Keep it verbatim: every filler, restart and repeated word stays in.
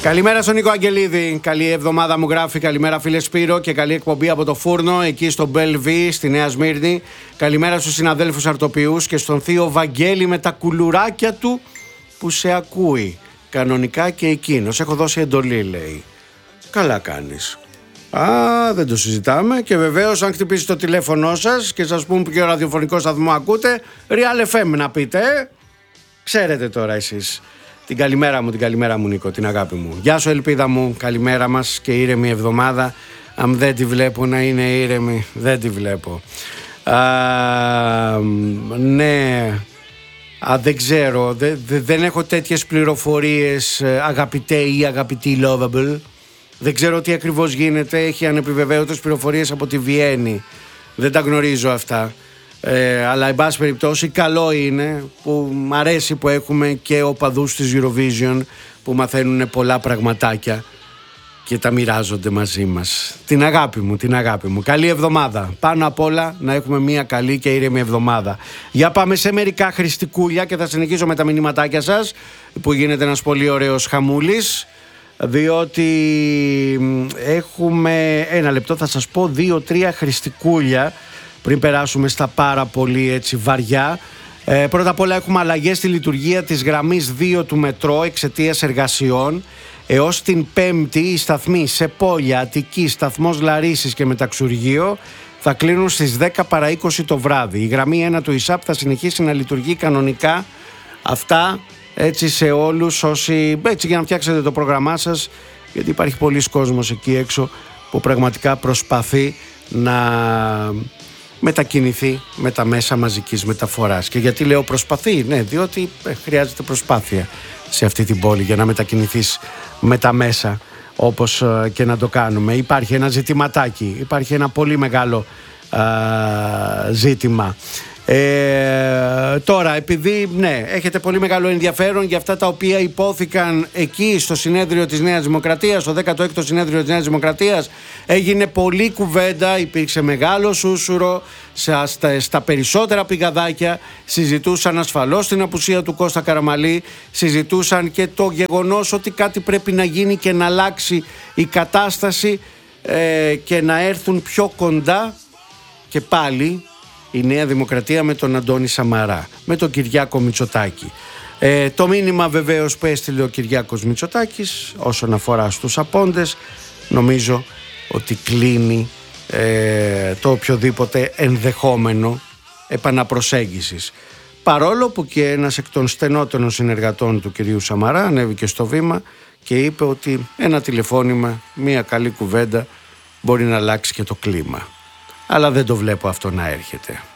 Καλημέρα στον Νίκο Αγγελίδη. Καλή εβδομάδα μου γράφει. Καλημέρα φίλε Σπύρο και καλή εκπομπή από το φούρνο εκεί στο Μπέλβι στη Νέα Σμύρνη. Καλημέρα στους συναδέλφους αρτοποιούς και στον θείο Βαγγέλη με τα κουλουράκια του που σε ακούει. Κανονικά και εκείνος. Έχω δώσει εντολή, λέει. Καλά κάνεις. Α, δεν το συζητάμε. Και βεβαίως, αν χτυπήσει το τηλέφωνό σας και σας πούμε ποιο ραδιοφωνικό σταθμό ακούτε, Real εφ εμ να πείτε. Ε? Ξέρετε τώρα εσείς. Την καλημέρα μου, την καλημέρα μου Νίκο, την αγάπη μου. Γεια σου ελπίδα μου, καλημέρα μας και ήρεμη εβδομάδα. Αν δεν τη βλέπω να είναι ήρεμη, δεν τη βλέπω. Α, ναι, α, δεν ξέρω, δε, δε, δεν έχω τέτοιες πληροφορίες αγαπητέ ή αγαπητή lovable. Δεν ξέρω τι ακριβώς γίνεται, έχει ανεπιβεβαίωτες πληροφορίες από τη Βιέννη. Δεν τα γνωρίζω αυτά. Ε, αλλά εν πάση περιπτώσει καλό είναι που μ' αρέσει που έχουμε και οπαδούς της Eurovision που μαθαίνουν πολλά πραγματάκια και τα μοιράζονται μαζί μας. Την αγάπη μου, την αγάπη μου. Καλή εβδομάδα. Πάνω απ' όλα να έχουμε μια καλή και ήρεμη εβδομάδα. Για πάμε σε μερικά χριστικούλια και θα συνεχίσω με τα μηνυματάκια σας που γίνεται ένας πολύ ωραίος χαμούλης. Διότι έχουμε ένα λεπτό, θα σας πω δύο-τρία χριστικούλια πριν περάσουμε στα πάρα πολύ έτσι βαριά. Ε, πρώτα απ' όλα έχουμε αλλαγές στη λειτουργία της γραμμής δύο του μετρό εξαιτίας εργασιών. Έως την Πέμπτη οι σταθμοί σε Πόλια, Αττική, σταθμός Λαρίσης και Μεταξουργείο θα κλείνουν στις δέκα παρά είκοσι το βράδυ. Η γραμμή ένα του ΙΣΑΠ θα συνεχίσει να λειτουργεί κανονικά. Αυτά έτσι σε όλους όσοι, έτσι για να φτιάξετε το πρόγραμμά σας, γιατί υπάρχει πολλής κόσμος εκεί έξω που πραγματικά προσπαθεί να μετακινηθεί με τα μέσα μαζικής μεταφοράς. Και γιατί λέω προσπαθεί? Ναι, διότι ε, χρειάζεται προσπάθεια σε αυτή την πόλη για να μετακινηθείς με τα μέσα όπως ε, και να το κάνουμε. Υπάρχει ένα ζητηματάκι, υπάρχει ένα πολύ μεγάλο ε, ζήτημα. Ε, τώρα επειδή ναι, έχετε πολύ μεγάλο ενδιαφέρον για αυτά τα οποία υπόθηκαν εκεί στο συνέδριο της Νέας Δημοκρατίας, στο δέκατο έκτο συνέδριο της Νέας Δημοκρατίας, έγινε πολλή κουβέντα, υπήρξε μεγάλο σούσουρο στα, στα, στα περισσότερα πηγαδάκια, συζητούσαν ασφαλώς την απουσία του Κώστα Καραμαλή, συζητούσαν και το γεγονός ότι κάτι πρέπει να γίνει και να αλλάξει η κατάσταση ε, και να έρθουν πιο κοντά και πάλι η Νέα Δημοκρατία με τον Αντώνη Σαμαρά, με τον Κυριάκο Μητσοτάκη. Ε, το μήνυμα βεβαίως που έστειλε ο Κυριάκος Μητσοτάκης όσον αφορά στους απόντες, νομίζω ότι κλείνει ε, το οποιοδήποτε ενδεχόμενο επαναπροσέγγισης. Παρόλο που και ένας εκ των στενότερων συνεργατών του κυρίου Σαμαρά ανέβηκε στο βήμα και είπε ότι ένα τηλεφώνημα, μια καλή κουβέντα μπορεί να αλλάξει και το κλίμα. Αλλά δεν το βλέπω αυτό να έρχεται.